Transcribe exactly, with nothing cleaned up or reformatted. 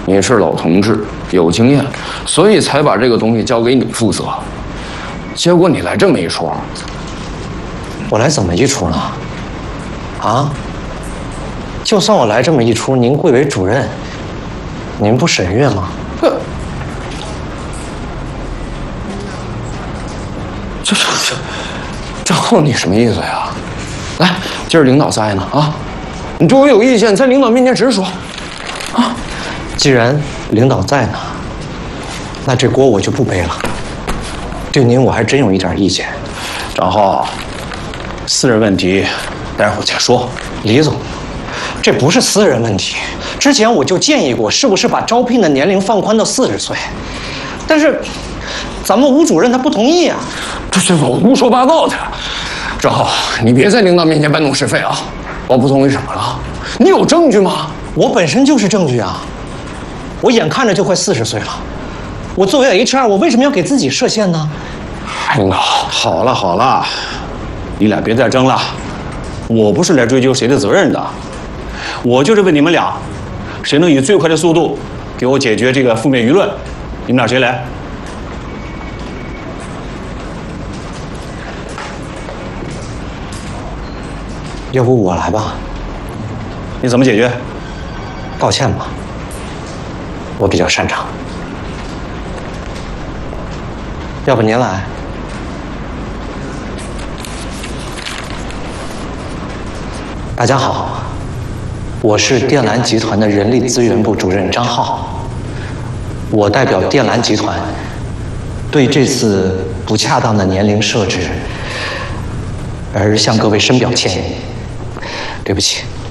你是老同志，有经验，所以才把这个东西交给你负责。结果你来这么一出， 我来怎么一出呢？啊？就算我来这么一出，您贵为主任，您不审阅吗？ 这这这这，这后你什么意思呀？来，今儿领导在呢啊，你对我有意见，在领导面前直说。啊， 既然领导在呢，那这锅我就不背了。对您我还真有一点意见。 张浩，私人问题待会儿再说。 李总，这不是私人问题。之前我就建议过，是不是把招聘的年龄放宽到四十岁？但是咱们吴主任他不同意啊。 这这我胡说八道的。张浩，你别在领导面前搬弄是非啊！我不同意什么了？你有证据吗？ 我本身就是证据啊！我眼看着就快四十岁了，我作为 H R， 我为什么要给自己设限呢？ 领导， 好了好了，你俩别再争了。我不是来追究谁的责任的，我就是问你们俩，谁能以最快的速度给我解决这个负面舆论？你们俩谁来？ 要不我来吧？ 你怎么解决？ 道歉吧，我比较擅长。要不您来？大家好，我是电缆集团的人力资源部主任张浩，我代表电缆集团对这次不恰当的年龄设置而向各位深表歉意，对不起。